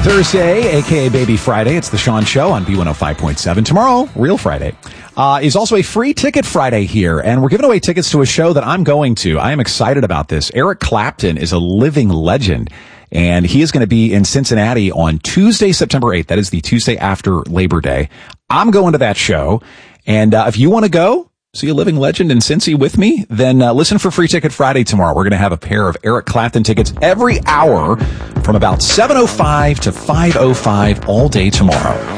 Thursday, a.k.a. Baby Friday. It's the Sean Show on B105.7. Tomorrow, Real Friday, is also a free ticket Friday here, and we're giving away tickets to a show that I'm going to. I am excited about this. Eric Clapton is a living legend, and he is going to be in Cincinnati on Tuesday, September 8th. That is the Tuesday after Labor Day. I'm going to that show, and if you want to go see a living legend in Cincy with me, then listen for Free Ticket Friday tomorrow. We're going to have a pair of Eric Clapton tickets every hour from about 7:05 to 5:05 all day tomorrow.